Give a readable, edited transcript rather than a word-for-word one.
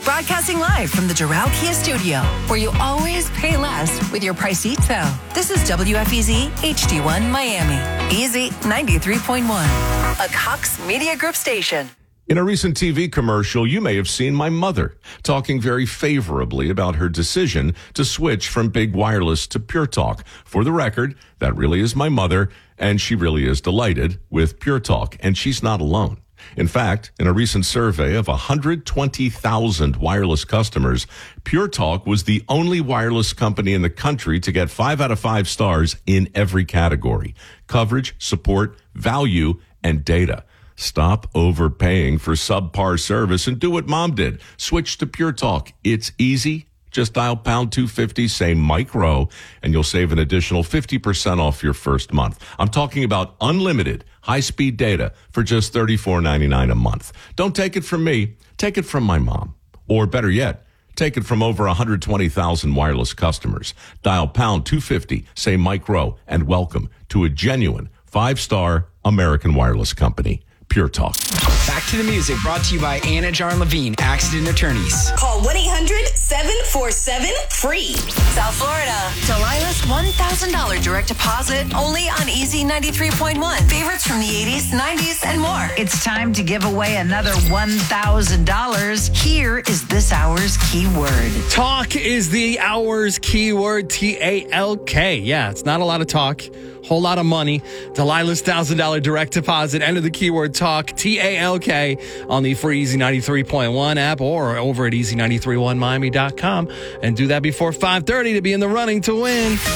Broadcasting live from the Doral Kia Studio, where you always pay less with your Pricito. This is WFEZ HD1 Miami. Easy 93.1. A Cox Media Group station. In a recent TV commercial, you may have seen my mother talking very favorably about her decision to switch from Big Wireless to Pure Talk. For the record, that really is my mother, and she really is delighted with Pure Talk, and she's not alone. In fact, in a recent survey of 120,000 wireless customers, Pure Talk was the only wireless company in the country to get 5 out of 5 stars in every category: coverage, support, value, and data. Stop overpaying for subpar service and do what Mom did. Switch to Pure Talk. It's easy. Just dial pound 250, say Mike Rowe, and you'll save an additional 50% off your first month. I'm talking about unlimited high-speed data for just $34.99 a month. Don't take it from me. Take it from my mom. Or better yet, take it from over 120,000 wireless customers. Dial pound 250, say Mike Rowe, and welcome to a genuine 5-star American wireless company. Pure Talk. Back to the music, brought to you by Anna Jarn Levine, Accident Attorneys. Call 1-800-747-FREE. South Florida. Delilah's $1,000 direct deposit only on Easy 93.1. Favorites from the 80s, 90s, and more. It's time to give away another $1,000. Here is this hour's keyword. Talk is the hour's keyword, T-A-L-K. Yeah, it's not a lot of talk, whole lot of money. Delilah's $1,000 direct deposit. Enter the keyword talk, T-A-L-K, on the free Easy 93.1 app or over at easy931miami.com. And do that before 5:30 to be in the running to win